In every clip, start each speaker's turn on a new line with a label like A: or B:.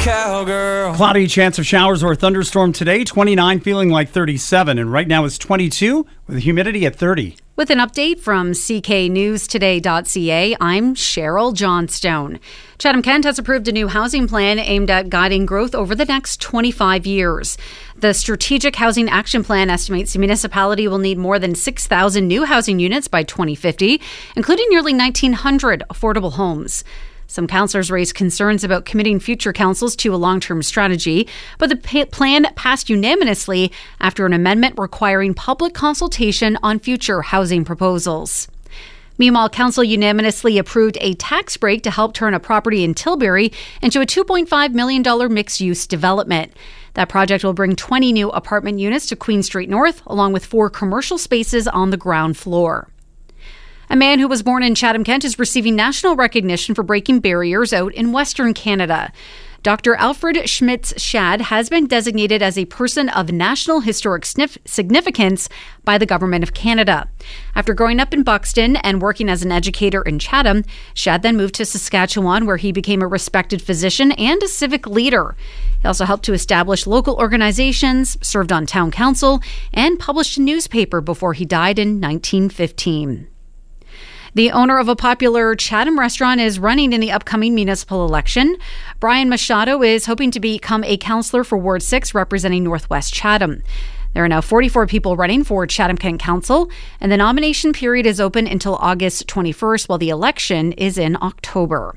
A: cowgirl.
B: Cloudy, chance of showers or thunderstorm today. 29, feeling like 37. And right now it's 22 with humidity at 30.
C: With an update from cknewstoday.ca, I'm Cheryl Johnstone. Chatham-Kent has approved a new housing plan aimed at guiding growth over the next 25 years. The Strategic Housing Action Plan estimates the municipality will need more than 6,000 new housing units by 2050, including nearly 1,900 affordable homes. Some councillors raised concerns about committing future councils to a long-term strategy, but the plan passed unanimously after an amendment requiring public consultation on future housing proposals. Meanwhile, council unanimously approved a tax break to help turn a property in Tilbury into a $2.5 million mixed-use development. That project will bring 20 new apartment units to Queen Street North, along with 4 commercial spaces on the ground floor. A man who was born in Chatham-Kent is receiving national recognition for breaking barriers out in Western Canada. Dr. Alfred Schmitz-Shad has been designated as a person of national historic significance by the Government of Canada. After growing up in Buxton and working as an educator in Chatham, Shad then moved to Saskatchewan, where he became a respected physician and a civic leader. He also helped to establish local organizations, served on town council, and published a newspaper before he died in 1915. The owner of a popular Chatham restaurant is running in the upcoming municipal election. Brian Machado is hoping to become a councillor for Ward 6 representing Northwest Chatham. There are now 44 people running for Chatham-Kent Council, and the nomination period is open until August 21st, while the election is in October.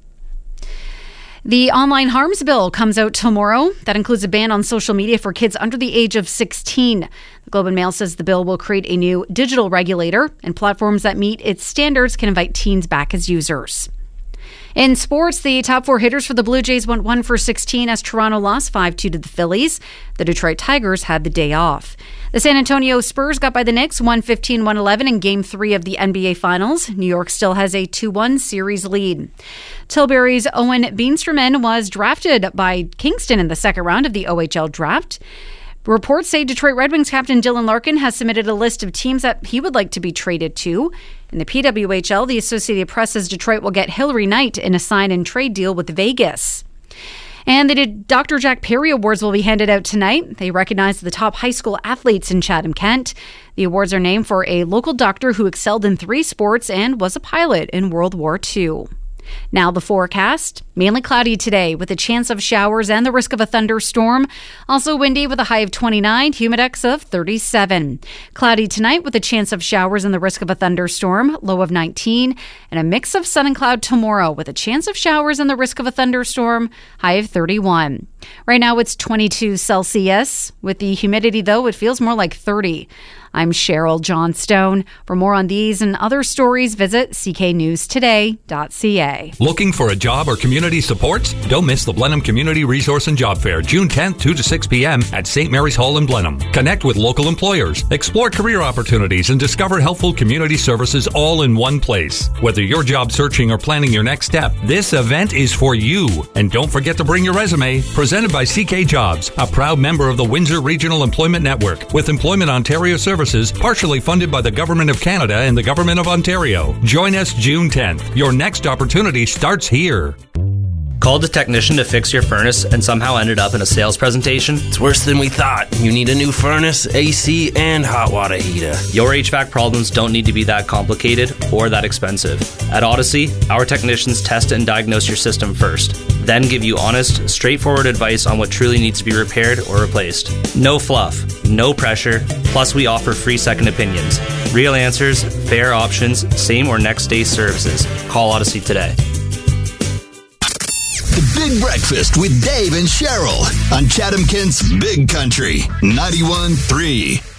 C: The online harms bill comes out tomorrow. That includes a ban on social media for kids under the age of 16. The Globe and Mail says the bill will create a new digital regulator, and platforms that meet its standards can invite teens back as users. In sports, the top 4 hitters for the Blue Jays went 1 for 16 as Toronto lost 5-2 to the Phillies. The Detroit Tigers had the day off. The San Antonio Spurs got by the Knicks 115-111 in Game 3 of the NBA Finals. New York still has a 2-1 series lead. Tilbury's Owen Beanstroman was drafted by Kingston in the second round of the OHL draft. Reports say Detroit Red Wings captain Dylan Larkin has submitted a list of teams that he would like to be traded to. In the PWHL, the Associated Press says Detroit will get Hillary Knight in a sign-and-trade deal with Vegas. And the Dr. Jack Perry Awards will be handed out tonight. They recognize the top high school athletes in Chatham-Kent. The awards are named for a local doctor who excelled in 3 sports and was a pilot in World War II. Now the forecast. Mainly cloudy today with a chance of showers and the risk of a thunderstorm. Also windy with a high of 29, humidex of 37. Cloudy tonight with a chance of showers and the risk of a thunderstorm, low of 19. And a mix of sun and cloud tomorrow with a chance of showers and the risk of a thunderstorm, high of 31. Right now it's 22 Celsius. With the humidity, though, it feels more like 30. I'm Cheryl Johnstone. For more on these and other stories, visit cknewstoday.ca.
D: Looking for a job or community support? Don't miss the Blenheim Community Resource and Job Fair, June 10th, 2 to 6 p.m. at St. Mary's Hall in Blenheim. Connect with local employers, explore career opportunities, and discover helpful community services all in one place. Whether you're job searching or planning your next step, this event is for you. And don't forget to bring your resume. Presented by CK Jobs, a proud member of the Windsor Regional Employment Network, with Employment Ontario Services, partially funded by the Government of Canada and the Government of Ontario. Join us June 10th. Your next opportunity starts here.
E: Called a technician to fix your furnace and somehow ended up in a sales presentation?
F: It's worse than we thought. You need a new furnace, AC, and hot water heater.
E: Your HVAC problems don't need to be that complicated or that expensive. At Odyssey, our technicians test and diagnose your system first, then give you honest, straightforward advice on what truly needs to be repaired or replaced. No fluff, no pressure, plus we offer free second opinions. Real answers, fair options, same or next day services. Call Odyssey today.
G: The Big Breakfast with Dave and Cheryl on Chatham-Kent's Big Country 91.3.